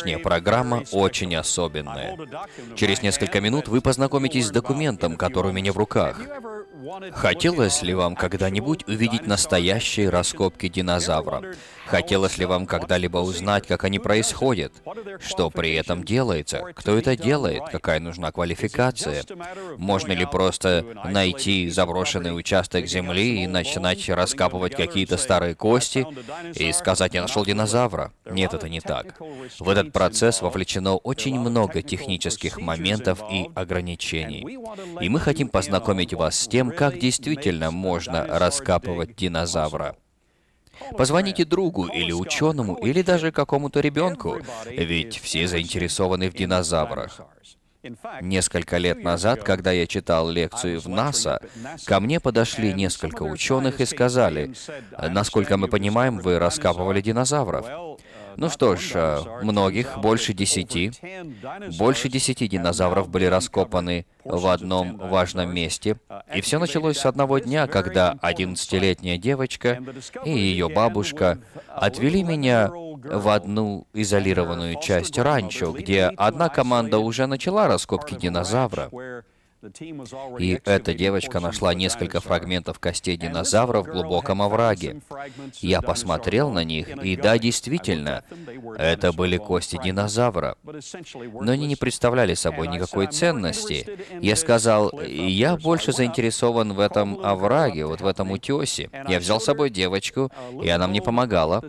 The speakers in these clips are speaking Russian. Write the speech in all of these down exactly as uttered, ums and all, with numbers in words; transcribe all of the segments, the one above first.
Сегодняшняя программа очень особенная. Через несколько минут вы познакомитесь с документом, который у меня в руках. Хотелось ли вам когда-нибудь увидеть настоящие раскопки динозавра? Хотелось ли вам когда-либо узнать, как они происходят? Что при этом делается? Кто это делает? Какая нужна квалификация? Можно ли просто найти заброшенный участок земли и начинать раскапывать какие-то старые кости и сказать: «Я нашел динозавра»? Нет, это не так. В этот процесс вовлечено очень много технических моментов и ограничений. И мы хотим познакомить вас с тем, как действительно можно раскапывать динозавра. Позвоните другу или ученому, или даже какому-то ребенку, ведь все заинтересованы в динозаврах. Несколько лет назад, когда я читал лекцию в НАСА, ко мне подошли несколько ученых и сказали: «Насколько мы понимаем, вы раскапывали динозавров». Ну что ж, многих, больше десяти. Больше десяти динозавров были раскопаны в одном важном месте. И все началось с одного дня, когда одиннадцатилетняя девочка и ее бабушка отвели меня в одну изолированную часть ранчо, где одна команда уже начала раскопки динозавра. И эта девочка нашла несколько фрагментов костей динозавра в глубоком овраге. Я посмотрел на них, и да, действительно, это были кости динозавра. Но они не представляли собой никакой ценности. Я сказал: «Я больше заинтересован в этом овраге, вот в этом утесе». Я взял с собой девочку, и она мне помогала.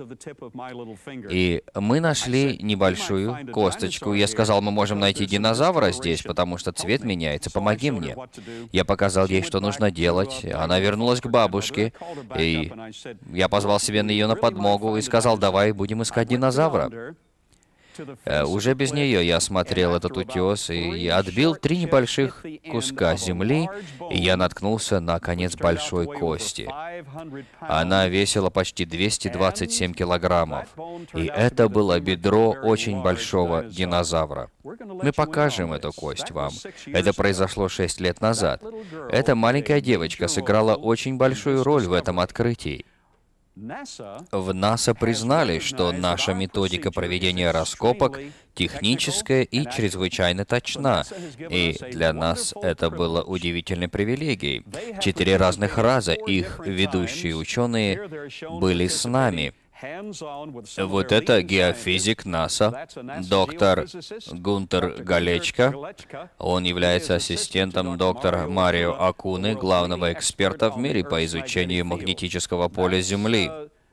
И мы нашли небольшую косточку. Я сказал: «Мы можем найти динозавра здесь, потому что цвет меняется. Помоги мне». Я показал ей, что нужно делать. Она вернулась к бабушке, и я позвал себе ее на подмогу и сказал: «Давай будем искать динозавра». Уже без нее я осмотрел этот утес и отбил три небольших куска земли, и я наткнулся на конец большой кости. Она весила почти двести двадцать семь килограммов, и это было бедро очень большого динозавра. Мы покажем эту кость вам. Это произошло шесть лет назад. Эта маленькая девочка сыграла очень большую роль в этом открытии. В НАСА признали, что наша методика проведения раскопок техническая и чрезвычайно точна, и для нас это было удивительной привилегией. Четыре разных раза их ведущие ученые были с нами. Вот это геофизик НАСА, доктор Гунтер Галечка. Он является ассистентом доктора Марио Акуны, главного эксперта в мире по изучению магнетического поля Земли.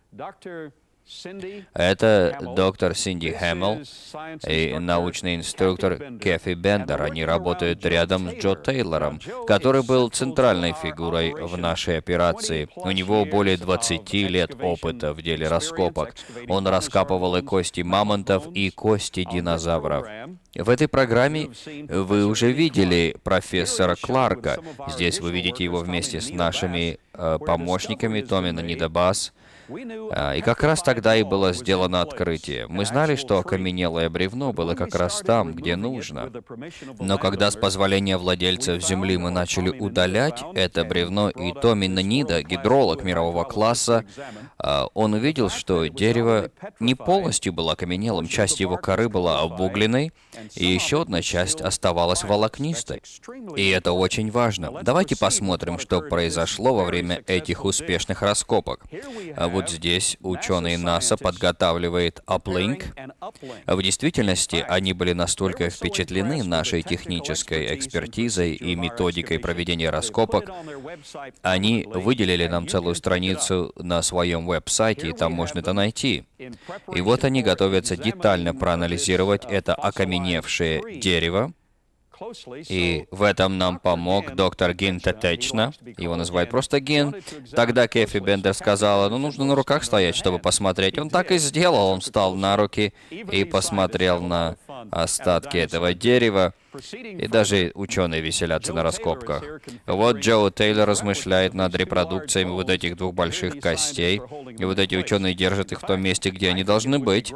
Это доктор Синди Хэмилл и научный инструктор Кефи Бендер. Они работают рядом с Джо Тейлором, который был центральной фигурой в нашей операции. У него более двадцати лет опыта в деле раскопок. Он раскапывал и кости мамонтов, и кости динозавров. В этой программе вы уже видели профессора Кларка. Здесь вы видите его вместе с нашими э, помощниками Томина Нидабас. И как раз тогда и было сделано открытие. Мы знали, что окаменелое бревно было как раз там, где нужно. Но когда с позволения владельцев земли мы начали удалять это бревно, и Томин Нида, гидролог мирового класса, он увидел, что дерево не полностью было окаменелым, часть его коры была обугленной, и еще одна часть оставалась волокнистой. И это очень важно. Давайте посмотрим, что произошло во время этих успешных раскопок. Вот здесь ученые НАСА подготавливают Uplink. В действительности, они были настолько впечатлены нашей технической экспертизой и методикой проведения раскопок, они выделили нам целую страницу на своем веб-сайте, и там можно это найти. И вот они готовятся детально проанализировать это окаменевшее дерево. И в этом нам помог доктор Гин Тетечна. Его называют просто Гин. Тогда Кефи Бендер сказала: «Ну, нужно на руках стоять, чтобы посмотреть». Он так и сделал. Он встал на руки и посмотрел на остатки этого дерева. И даже ученые веселятся на раскопках. Вот Джо Тейлор размышляет над репродукциями вот этих двух больших костей, и вот эти ученые держат их в том месте, где они должны быть.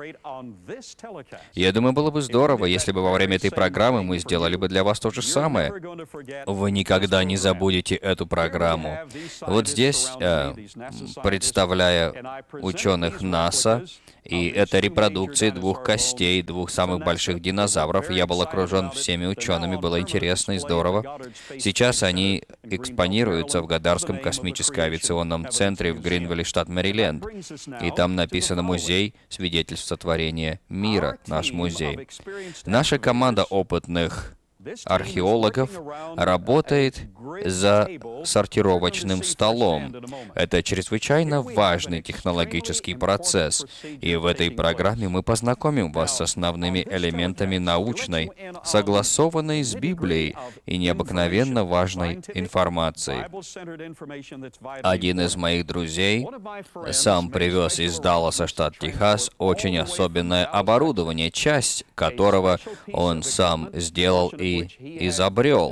Я думаю, было бы здорово, если бы во время этой программы мы сделали бы для вас то же самое. Вы никогда не забудете эту программу. Вот здесь, э, представляя ученых НАСА, и это репродукции двух костей, двух самых больших динозавров. Я был окружен всеми учеными, было интересно и здорово. Сейчас они экспонируются в Годдарском космическом авиационном центре в Гринвилле, штат Мэриленд. И там написано «Музей свидетельств сотворения мира», наш музей. Наша команда опытных археологов работает за сортировочным столом. Это чрезвычайно важный технологический процесс, и в этой программе мы познакомим вас с основными элементами научной, согласованной с Библией и необыкновенно важной информацией. Один из моих друзей сам привез из Далласа, штат Техас, очень особенное оборудование, часть которого он сам сделал и изобрел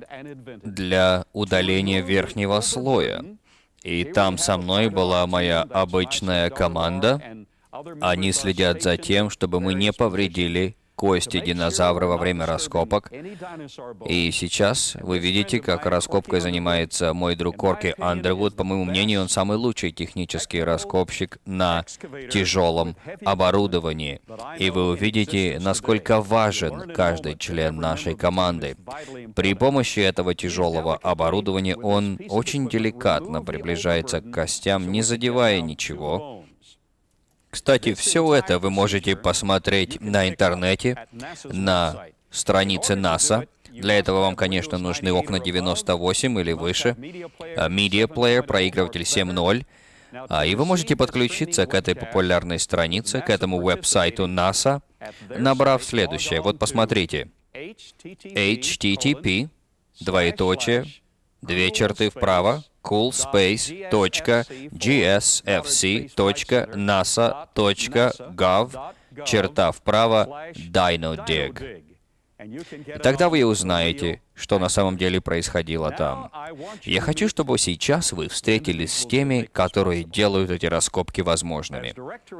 для удаления верхнего слоя. И там со мной была моя обычная команда. Они следят за тем, чтобы мы не повредили кости динозавра во время раскопок. И сейчас вы видите, как раскопкой занимается мой друг Корки Андервуд. По моему мнению, он самый лучший технический раскопщик на тяжелом оборудовании. И вы увидите, насколько важен каждый член нашей команды. При помощи этого тяжелого оборудования он очень деликатно приближается к костям, не задевая ничего. Кстати, все это вы можете посмотреть на интернете, на странице НАСА. Для этого вам, конечно, нужны окна девяносто восемь или выше, Media Player, проигрыватель семь ноль. И вы можете подключиться к этой популярной странице, к этому веб-сайту НАСА, набрав следующее. Вот посмотрите. эйч ти ти пи, двоеточие, две черты вправо, coolspace точка джи эс эф си точка наса точка гов, черта вправо, DynoDig. И тогда вы узнаете, что на самом деле происходило там. Я хочу, чтобы сейчас вы встретились с теми, которые делают эти раскопки возможными.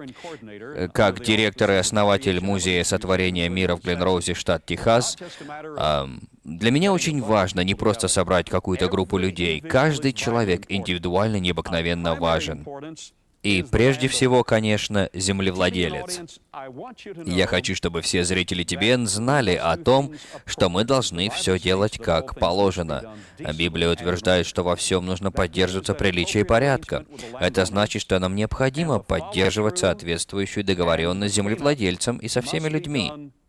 Как директор и основатель Музея сотворения мира в Гленроузе, штат Техас, эм, для меня очень важно не просто собрать какую-то группу людей. Каждый человек индивидуально необыкновенно важен. И прежде всего, конечно, землевладелец. Я хочу, чтобы все зрители ти би эн знали о том, что мы должны все делать как положено. Библия утверждает, что во всем нужно поддерживаться приличия и порядка. Это значит, что нам необходимо поддерживать соответствующую договоренность с землевладельцем и со всеми людьми.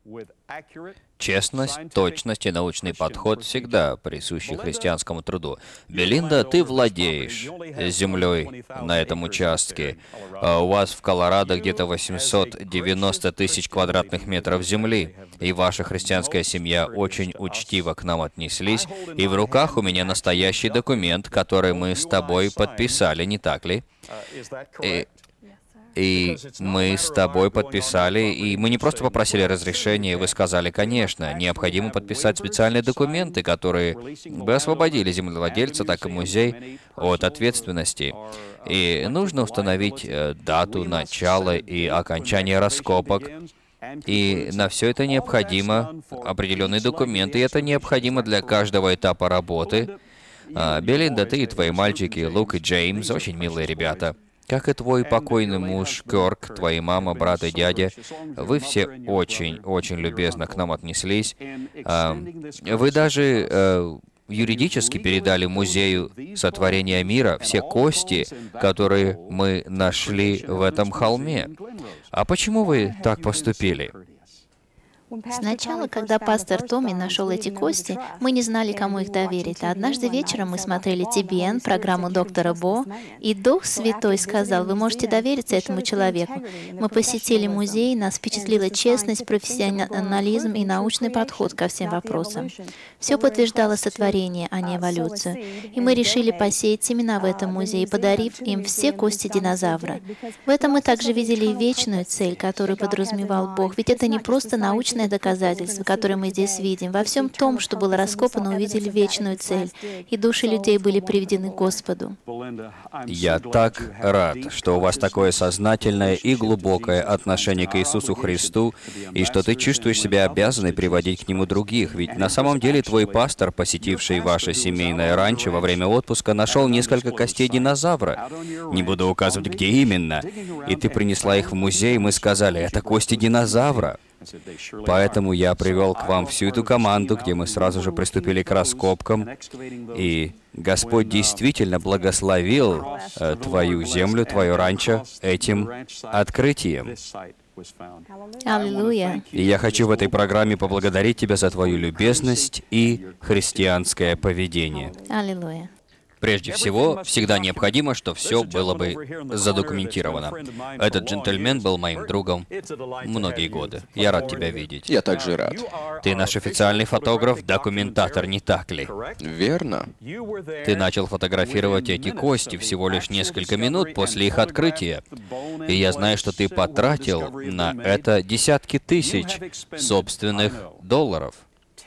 Честность, точность и научный подход всегда присущи христианскому труду. Белинда, ты владеешь землей на этом участке. А у вас в Колорадо где-то восемьсот девяносто тысяч квадратных метров земли, и ваша христианская семья очень учтиво к нам отнеслись, и в руках у меня настоящий документ, который мы с тобой подписали, не так ли? И... И мы с тобой подписали, и мы не просто попросили разрешения, и вы сказали, конечно, необходимо подписать специальные документы, которые бы освободили землевладельца, так и музей от ответственности. И нужно установить э, дату начала и окончания раскопок. И на все это необходимо определенные документы, и это необходимо для каждого этапа работы. А, Белинда, ты и твои мальчики, Лук и Джеймс, очень милые ребята. Как и твой покойный муж Кёрк, твои мама, брат и дядя, вы все очень-очень любезно к нам отнеслись. А, вы даже э, юридически передали музею сотворения мира все кости, которые мы нашли в этом холме. А почему вы так поступили? Сначала, когда пастор Томми нашел эти кости, мы не знали, кому их доверить. А однажды вечером мы смотрели ти би эн, программу доктора Бо, и Дух Святой сказал, вы можете довериться этому человеку. Мы посетили музей, нас впечатлила честность, профессионализм и научный подход ко всем вопросам. Все подтверждало сотворение, а не эволюцию. И мы решили посеять семена в этом музее, подарив им все кости динозавра. В этом мы также видели вечную цель, которую подразумевал Бог, ведь это не просто научное научное доказательство, которое мы здесь видим. Во всем том, что было раскопано, увидели вечную цель, и души людей были приведены к Господу. Я так рад, что у вас такое сознательное и глубокое отношение к Иисусу Христу, и что ты чувствуешь себя обязанной приводить к Нему других. Ведь на самом деле твой пастор, посетивший ваше семейное ранчо во время отпуска, нашел несколько костей динозавра. Не буду указывать, где именно. И ты принесла их в музей, и мы сказали, это кости динозавра. Поэтому я привел к вам всю эту команду, где мы сразу же приступили к раскопкам, и Господь действительно благословил э, твою землю, твое ранчо этим открытием. Аллилуйя. И я хочу в этой программе поблагодарить тебя за твою любезность и христианское поведение. Аллилуйя. Прежде всего, всегда необходимо, что все было бы задокументировано. Этот джентльмен был моим другом многие годы. Я рад тебя видеть. Я также рад. Ты наш официальный фотограф, документатор, не так ли? Верно. Ты начал фотографировать эти кости всего лишь несколько минут после их открытия. И я знаю, что ты потратил на это десятки тысяч собственных долларов.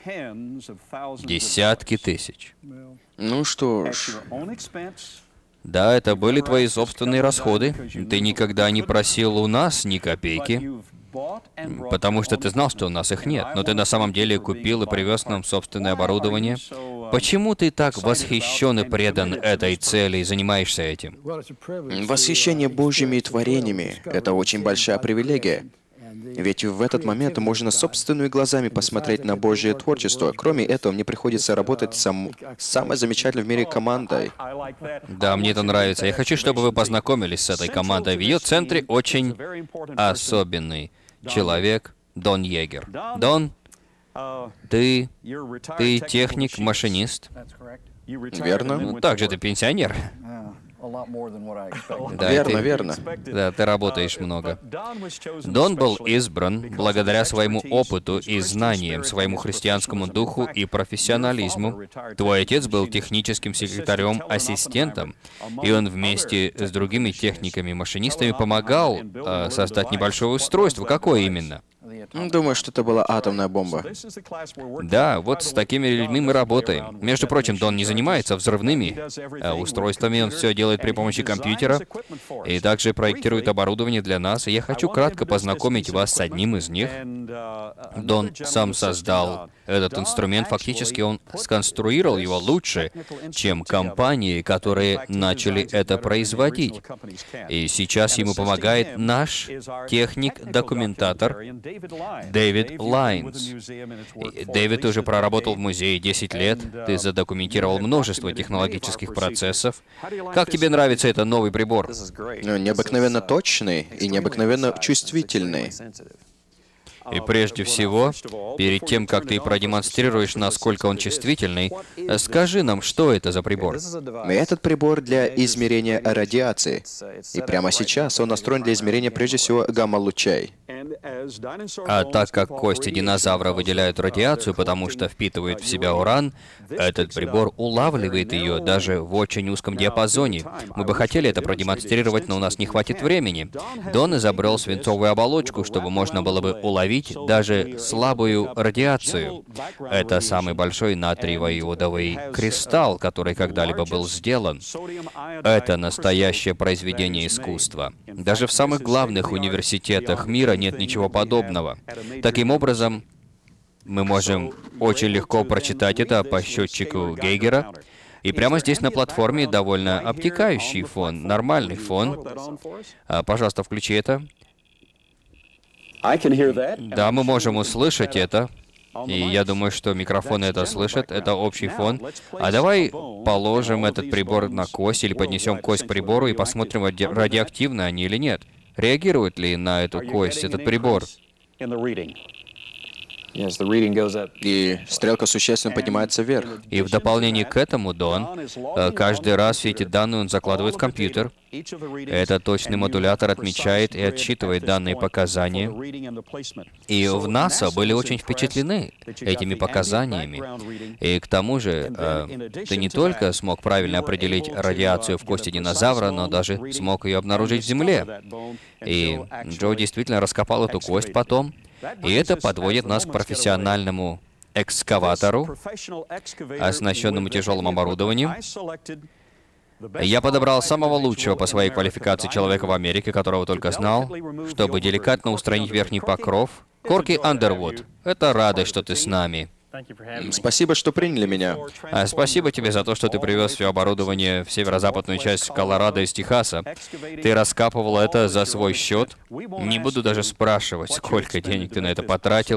Десятки тысяч. Ну что ж, Да, это были твои собственные расходы. Ты никогда не просил у нас ни копейки, потому что ты знал, что у нас их нет. Но ты на самом деле купил и привез нам собственное оборудование. Почему ты так восхищен и предан этой цели и занимаешься этим? восхищение Божьими творениями — это очень большая привилегия. Ведь в этот момент можно собственными глазами посмотреть на Божье творчество. Кроме этого, мне приходится работать с сам... самой замечательной в мире командой. Да, мне это нравится. Я хочу, чтобы вы познакомились с этой командой. В ее центре очень особенный человек, Дон Йегер. Дон, ты, ты техник-машинист. Верно? Ну, также ты пенсионер. Да, Верно, ты- верно. Да, ты работаешь много. Дон был избран благодаря своему опыту и знаниям, своему христианскому духу и профессионализму. Твой отец был техническим секретарем-ассистентом, и он вместе с другими техниками-машинистами помогал э, создать небольшое устройство. Какое именно? Думаю, что это была атомная бомба. Да, вот с такими людьми мы работаем. Между прочим, Дон не занимается взрывными э, устройствами, он все делает при помощи компьютера и также проектирует оборудование для нас. И я хочу кратко познакомить вас с одним из них. Дон сам создал этот инструмент, фактически он сконструировал его лучше, чем компании, которые начали это производить. И сейчас ему помогает наш техник-документатор Дэвид Лайнс. И Дэвид уже проработал в музее десять лет, ты задокументировал множество технологических процессов. Как тебе нравится этот новый прибор? Ну, необыкновенно точный и необыкновенно чувствительный. И прежде всего, перед тем, как ты продемонстрируешь, насколько он чувствительный, скажи нам, что это за прибор? Этот прибор для измерения радиации. И прямо сейчас он настроен для измерения прежде всего гамма-лучей. А так как кости динозавра выделяют радиацию, потому что впитывают в себя уран, этот прибор улавливает ее даже в очень узком диапазоне. Мы бы хотели это продемонстрировать, но у нас не хватит времени. Дон изобрел свинцовую оболочку, чтобы можно было бы уловить даже слабую радиацию. Это самый большой натриево-иодовый кристалл, который когда-либо был сделан. Это настоящее произведение искусства. Даже в самых главных университетах мира нет ничего подобного. Таким образом, мы можем очень легко прочитать это по счетчику Гейгера. И прямо здесь на платформе довольно обтекающий фон, нормальный фон. А, пожалуйста, включи это. Да, мы можем услышать это. И я думаю, что микрофоны это слышат. Это общий фон. А давай положим этот прибор на кость или поднесем кость к прибору и посмотрим, ради- радиоактивны они или нет. Реагирует ли на эту кость этот прибор? И стрелка существенно поднимается вверх. И в дополнение к этому, Дон, э, каждый раз все эти данные он закладывает в компьютер. Этот точный модулятор отмечает и отсчитывает данные показания. И в НАСА были очень впечатлены этими показаниями. И к тому же, э, ты не только смог правильно определить радиацию в кости динозавра, но даже смог ее обнаружить в Земле. И Джо действительно раскопал эту кость потом. И это подводит нас к профессиональному экскаватору, оснащенному тяжелым оборудованием. Я подобрал самого лучшего по своей квалификации человека в Америке, которого только знал, чтобы деликатно устранить верхний покров. Корки Андервуд, это радость, что ты с нами. Спасибо, что приняли меня. А спасибо тебе за то, что ты привез все оборудование в северо-западную часть Колорадо из Техаса. Ты раскапывал это за свой счет. Не буду даже спрашивать, сколько денег ты на это потратил.